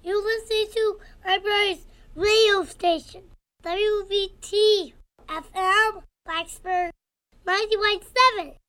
You're listening to Library's radio station, WVT FM, Blacksburg 91.7.